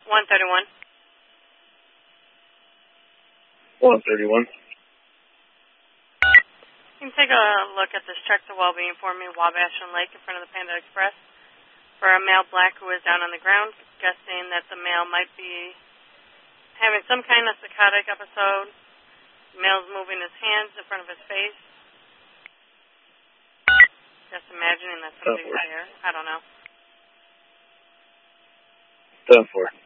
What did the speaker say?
131. 131. You can take a look at this check to well-being for me, Wabash and Lake in front of the Panda Express. For a male black who is down on the ground, guessing that the male might be having some kind of psychotic episode. The male's moving his hands in front of his face. Just imagining that somebody's there. I don't know. 10-4.